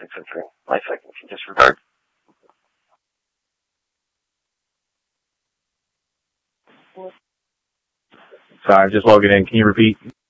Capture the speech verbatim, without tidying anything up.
plastics entering life expectancy disregard. Sorry, I'm just logging in. Can you repeat?